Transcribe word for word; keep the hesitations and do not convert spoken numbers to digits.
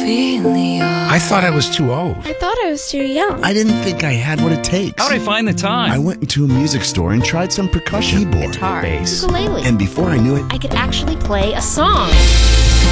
I thought I was too old. I thought I was too young. I didn't think I had what it takes. How'd I find the time? I went into a music store and tried some percussion. Keyboard. Guitar. Bass. Ukulele. And before I knew it, I could actually play a song.